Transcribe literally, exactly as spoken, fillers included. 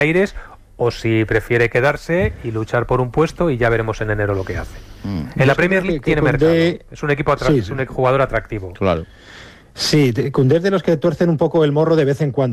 Aires, o si prefiere quedarse y luchar por un puesto, y ya veremos en enero lo que hace. Mm. En la Premier League tiene mercado, es un equipo atra- sí, es un jugador atractivo. Claro. Sí, Koundé es de los que tuercen un poco el morro de vez en cuando.